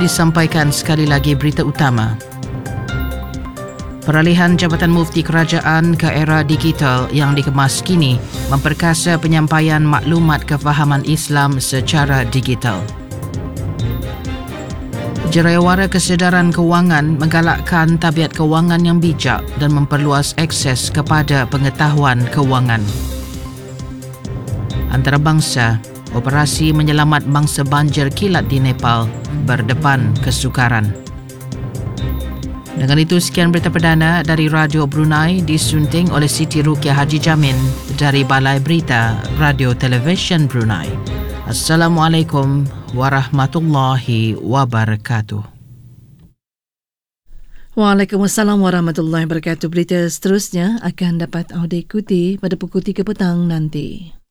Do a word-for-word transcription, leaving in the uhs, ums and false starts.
disampaikan sekali lagi berita utama. Peralihan Jabatan Mufti Kerajaan ke era digital yang dikemas kini memperkasa penyampaian maklumat kefahaman Islam secara digital. Jerayawara Kesedaran Kewangan menggalakkan tabiat kewangan yang bijak dan memperluas akses kepada pengetahuan kewangan. Antarabangsa, operasi menyelamat mangsa banjir kilat di Nepal berdepan kesukaran. Dengan itu, sekian berita perdana dari Radio Brunei disunting oleh Siti Ruqyah Haji Jamin dari Balai Berita Radio Television Brunei. Assalamualaikum warahmatullahi wabarakatuh. Waalaikumsalam warahmatullahi wabarakatuh. Berita seterusnya akan dapat anda ikuti pada pukul tiga petang nanti.